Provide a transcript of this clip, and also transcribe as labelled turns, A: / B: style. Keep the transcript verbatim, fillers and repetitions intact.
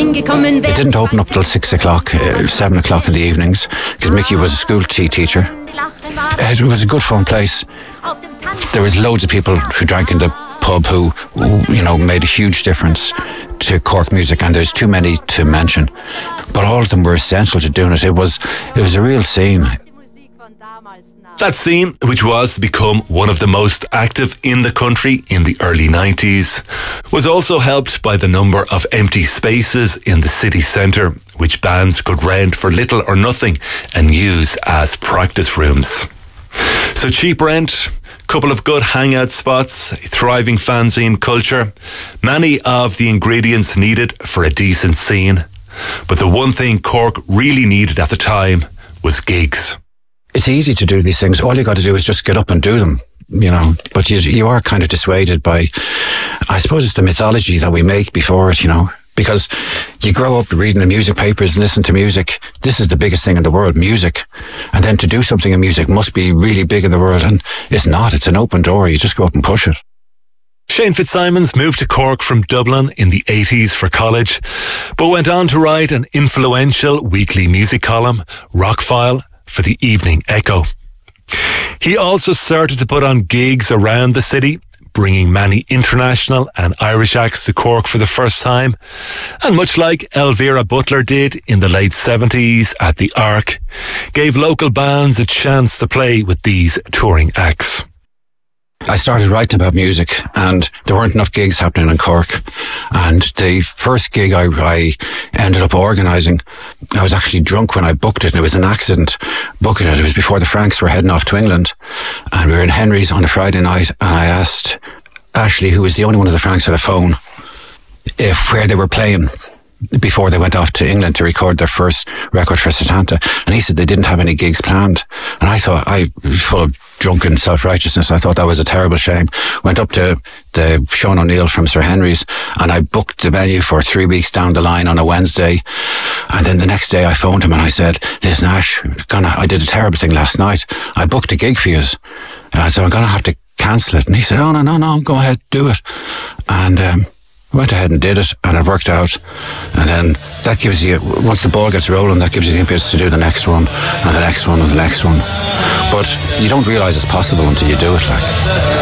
A: It didn't open up till six o'clock, uh, seven o'clock in the evenings, because Mickey was a school tea teacher. It was a good fun place. There was loads of people who drank in the pub who, you know, made a huge difference to Cork music, and there's too many to mention. But all of them were essential to doing it. It was, it was a real scene.
B: That scene, which was to become one of the most active in the country in the early nineties, was also helped by the number of empty spaces in the city centre, which bands could rent for little or nothing and use as practice rooms. So cheap rent, couple of good hangout spots, a thriving fanzine culture, many of the ingredients needed for a decent scene. But the one thing Cork really needed at the time was gigs.
A: It's easy to do these things. All you got to do is just get up and do them, you know. But you, you are kind of dissuaded by, I suppose it's the mythology that we make before it, you know. Because you grow up reading the music papers and listen to music. This is the biggest thing in the world, music. And then to do something in music must be really big in the world. And it's not. It's an open door. You just go up and push it.
B: Shane Fitzsimons moved to Cork from Dublin in the eighties for college, but went on to write an influential weekly music column, Rockfile, for the Evening Echo. He also started to put on gigs around the city, bringing many international and Irish acts to Cork for the first time. And much like Elvira Butler did in the late seventies at the Ark, gave local bands a chance to play with these touring acts.
A: I started writing about music, and there weren't enough gigs happening in Cork. And the first gig I, I ended up organising, I was actually drunk when I booked it, and it was an accident booking it. It was before the Franks were heading off to England, and we were in Henry's on a Friday night, and I asked Ashley, who was the only one of the Franks had a phone, if where they were playing before they went off to England to record their first record for Setanta. And he said they didn't have any gigs planned. And I thought, I was full of drunken self-righteousness. I thought that was a terrible shame. Went up to the Sean O'Neill from Sir Henry's, and I booked the venue for three weeks down the line on a Wednesday. And then the next day I phoned him and I said, listen, Ash, gonna, I did a terrible thing last night. I booked a gig for you. Uh, so I'm going to have to cancel it. And he said, oh, no, no, no, go ahead, do it. And um, went ahead and did it, and it worked out. And then that gives you, once the ball gets rolling, that gives you the impetus to do the next one, and the next one, and the next one. But you don't realise it's possible until you do it, like.